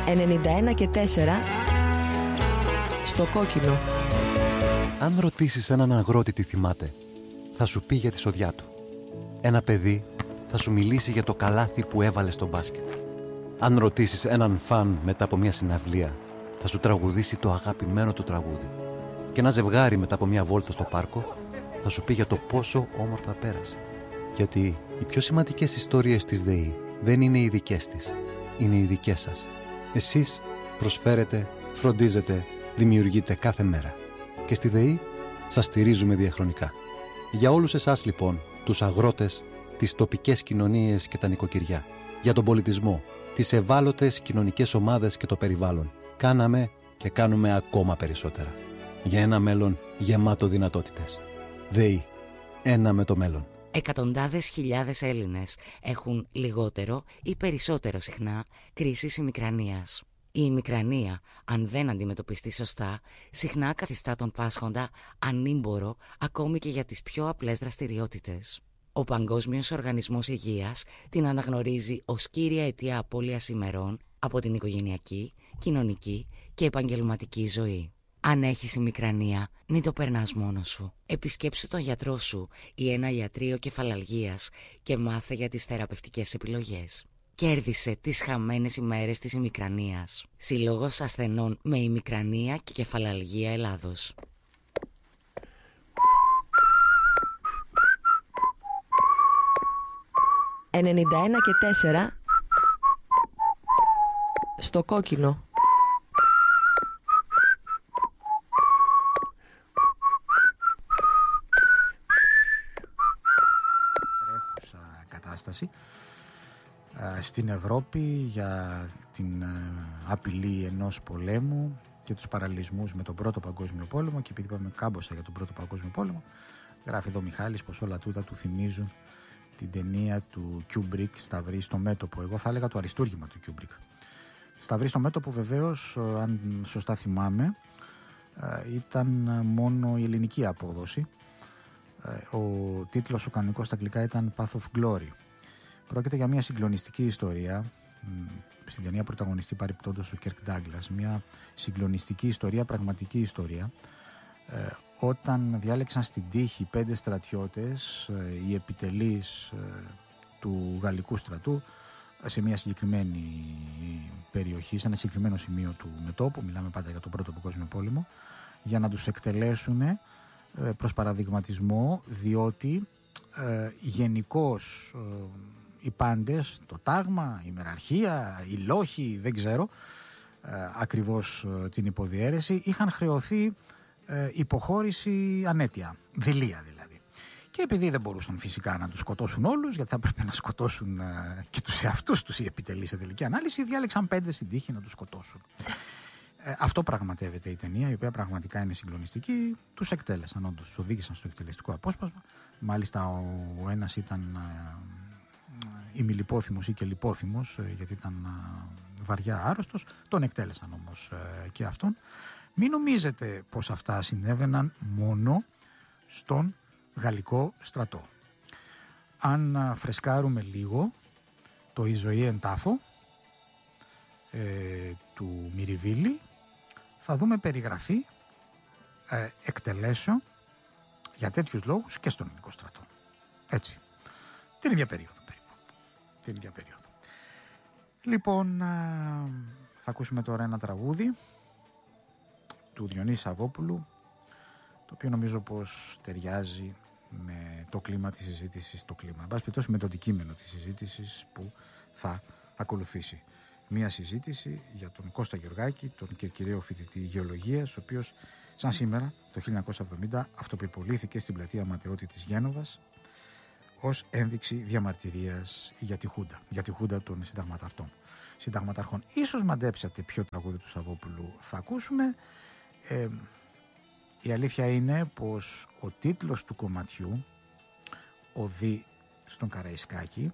91,4 στο κόκκινο. Αν ρωτήσεις έναν αγρότη τι θυμάται, θα σου πει για τη σοδιά του. Ένα παιδί θα σου μιλήσει για το καλάθι που έβαλε στο μπάσκετ. Αν ρωτήσεις έναν φαν μετά από μια συναυλία, θα σου τραγουδήσει το αγαπημένο του τραγούδι. Και ένα ζευγάρι μετά από μια βόλτα στο πάρκο θα σου πει για το πόσο όμορφα πέρασε. Γιατί οι πιο σημαντικές ιστορίες της ΔΕΗ δεν είναι οι δικές της, είναι οι δικές σας. Εσείς προσφέρετε, φροντίζετε, δημιουργείτε κάθε μέρα. Και στη ΔΕΗ σας στηρίζουμε διαχρονικά. Για όλους εσάς λοιπόν, τους αγρότες, τις τοπικές κοινωνίες και τα νοικοκυριά, για τον πολιτισμό, τις ευάλωτες κοινωνικές ομάδες και το περιβάλλον, κάναμε και κάνουμε ακόμα περισσότερα. Για ένα μέλλον γεμάτο δυνατότητες. ΔΕΗ. Ένα με το μέλλον. Εκατοντάδες χιλιάδες Έλληνες έχουν λιγότερο ή περισσότερο συχνά κρίσεις ημικρανίας. Η ημικρανία, αν δεν αντιμετωπιστεί σωστά, συχνά καθιστά τον πάσχοντα ανήμπορο ακόμη και για τις πιο απλές δραστηριότητες. Ο Παγκόσμιος Οργανισμός Υγείας την αναγνωρίζει ως κύρια αιτία απώλειας ημερών από την οικογενειακή, κοινωνική και επαγγελματική ζωή. Αν έχεις ημικρανία, μην το περνάς μόνος σου. Επισκέψου τον γιατρό σου ή ένα ιατρείο κεφαλαλγίας και μάθε για τις θεραπευτικές επιλογές. Κέρδισε τις χαμένες ημέρες της ημικρανίας. Συλλόγος ασθενών με ημικρανία και κεφαλαλγία Ελλάδος. «91,4 στο κόκκινο». Κατάσταση στην Ευρώπη για την απειλή ενός πολέμου και τους παραλληλισμούς με τον Πρώτο Παγκόσμιο Πόλεμο. Και επειδή είπαμε κάμποσα για τον Πρώτο Παγκόσμιο Πόλεμο, γράφει εδώ ο Μιχάλης πως όλα τούτα του θυμίζουν την ταινία του Kubrick, Σταυρή στο μέτωπο. Εγώ θα έλεγα το αριστούργημα του Kubrick. Σταυρή στο μέτωπο, βεβαίως, αν σωστά θυμάμαι, ήταν μόνο η ελληνική απόδοση. Ο τίτλος ο κανονικός στα αγγλικά ήταν Path of Glory. Πρόκειται για μια συγκλονιστική ιστορία. Στην ταινία πρωταγωνιστεί παρεπιπτόντως ο Κέρκ Ντάγκλας. Μια συγκλονιστική ιστορία, πραγματική ιστορία. Όταν διάλεξαν στην τύχη 5 στρατιώτες, οι επιτελείς του γαλλικού στρατού, σε μια συγκεκριμένη περιοχή, σε ένα συγκεκριμένο σημείο του μετώπου, μιλάμε πάντα για τον Πρώτο Παγκόσμιο Πόλεμο, για να τους εκτελέσουν προς παραδειγματισμό, διότι γενικώς οι πάντες, το τάγμα, η μεραρχία, οι λόχοι, δεν ξέρω ακριβώς την υποδιέρεση, είχαν χρεωθεί υποχώρηση ανέτεια, δειλία δηλαδή. Και επειδή δεν μπορούσαν φυσικά να τους σκοτώσουν όλους, γιατί θα έπρεπε να σκοτώσουν και τους εαυτούς τους οι επιτελείς σε τελική ανάλυση, διάλεξαν 5 στην τύχη να τους σκοτώσουν. Αυτό πραγματεύεται η ταινία, η οποία πραγματικά είναι συγκλονιστική. Τους εκτέλεσαν, όντως, τους οδήγησαν στο εκτελεστικό απόσπασμα. Μάλιστα ο ένας ήταν ημιλιπόθυμος ή και λιπόθυμος, γιατί ήταν βαριά άρρωστος. Τον εκτέλεσαν όμως και αυτόν. Μην νομίζετε πως αυτά συνέβαιναν μόνο στον γαλλικό στρατό. Αν φρεσκάρουμε λίγο το «Η ζωή εν τάφο» του Μυριβίλη, θα δούμε περιγραφή εκτελέσεων για τέτοιους λόγους και στον ελληνικό στρατό. Έτσι. Την ίδια περίοδο περίπου. Την ίδια περίοδο. Λοιπόν, θα ακούσουμε τώρα ένα τραγούδι του Διονύση Σαββόπουλου, το οποίο νομίζω πως ταιριάζει με το κλίμα της συζήτησης, εν πάση περιπτώσει με το αντικείμενο της συζήτησης που θα ακολουθήσει. Μία συζήτηση για τον Κώστα Γεωργάκη, τον κυρκυραίο φοιτητή γεωλογίας, ο οποίος σαν σήμερα το 1970 αυτοπυρπολήθηκε στην πλατεία Ματαιώτη της Γένοβας ως ένδειξη διαμαρτυρίας για τη Χούντα των συνταγματαρχών. Ίσως μαντέψατε ποιο τραγούδι του Σαββόπουλου θα ακούσουμε. Η αλήθεια είναι πως ο τίτλος του κομματιού, «Οδή στον Καραϊσκάκη»,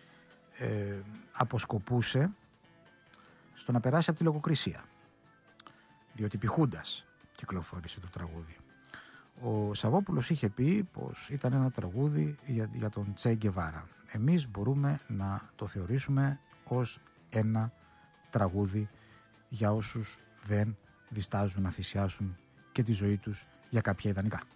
αποσκοπούσε στο να περάσει από τη λογοκρισία, διότι επί Χούντας κυκλοφόρησε το τραγούδι. Ο Σαββόπουλος είχε πει πως ήταν ένα τραγούδι για τον Τσε Γκεβάρα. Εμείς μπορούμε να το θεωρήσουμε ως ένα τραγούδι για όσους δεν διστάζουν να θυσιάσουν και τη ζωή τους για κάποια ιδανικά.